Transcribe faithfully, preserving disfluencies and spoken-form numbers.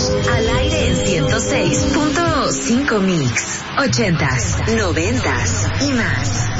Al aire en ciento seis punto cinco Mix. Ochentas, noventas y más.